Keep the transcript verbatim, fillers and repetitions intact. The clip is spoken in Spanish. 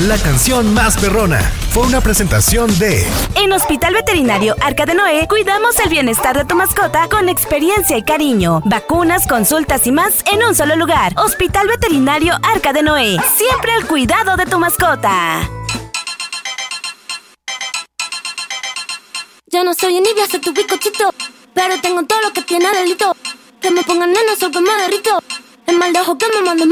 la canción más perrona. Fue una presentación de... En Hospital Veterinario Arca de Noé, cuidamos el bienestar de tu mascota con experiencia y cariño. Vacunas, consultas y más en un solo lugar. Hospital Veterinario Arca de Noé. Siempre al cuidado de tu mascota. Yo no soy envidia, soy tu bizcochito, pero tengo todo lo que tiene delito. Que me pongan nena, soy que me derrito. El mal de ojo que me mando